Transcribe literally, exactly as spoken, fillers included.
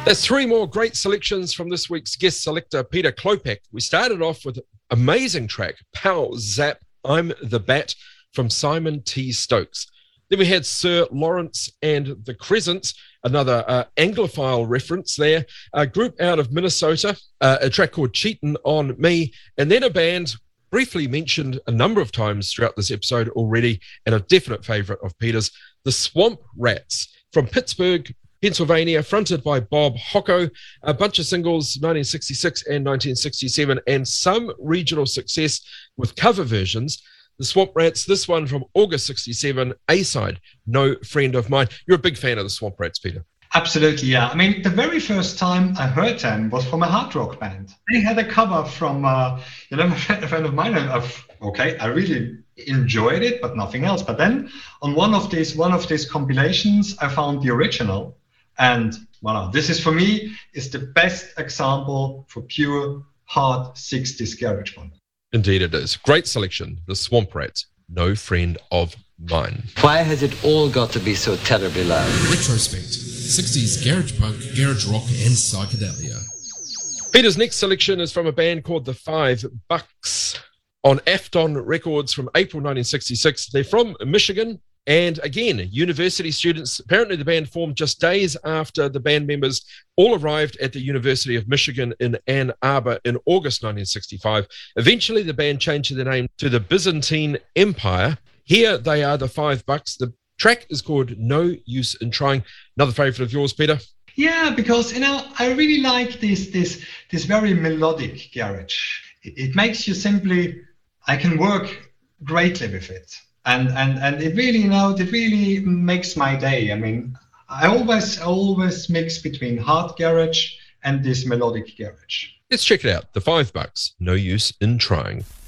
There's three more great selections from this week's guest selector, Peter Klopek. We started off with an amazing track, Pow Zap, I'm the Bat, from Simon T. Stokes. Then we had Sir Lawrence and the Crescents, another uh, Anglophile reference there, a group out of Minnesota, uh, a track called Cheatin' on Me, and then a band briefly mentioned a number of times throughout this episode already, and a definite favourite of Peter's, the Swamp Rats, from Pittsburgh, Pennsylvania, fronted by Bob Hocko, a bunch of singles, nineteen sixty-six and nineteen sixty-seven, and some regional success with cover versions. The Swamp Rats, this one from August sixty-seven, A-side, No Friend of Mine. You're a big fan of the Swamp Rats, Peter. Absolutely, yeah. I mean, the very first time I heard them was from a hard rock band. They had a cover from, uh, you know, a friend, a friend of mine. Of, okay, I really enjoyed it, but nothing else. But then on one of these one of these compilations, I found the original. And voilà, this is for me is the best example for pure hard sixties garage punk. Indeed it is. Great selection. The Swamp Rats, No Friend of Mine. Why has it all got to be so terribly loud? Retrospect. sixties garage punk, garage rock and psychedelia. Peter's next selection is from a band called The Five Bucks on Afton Records from April nineteen sixty-six. They're from Michigan. And again, university students, apparently the band formed just days after the band members all arrived at the University of Michigan in Ann Arbor in August nineteen sixty-five. Eventually, the band changed their name to the Byzantine Empire. Here they are, the Five Bucks. The track is called No Use in Trying. Another favorite of yours, Peter? Yeah, because, you know, I really like this, this, this very melodic garage. It, it makes you simply, I can work greatly with it. And, and and it really, you know, it really makes my day. I mean, I always always mix between hard garage and this melodic garage. Let's check it out. The Five Bucks, No Use in Trying.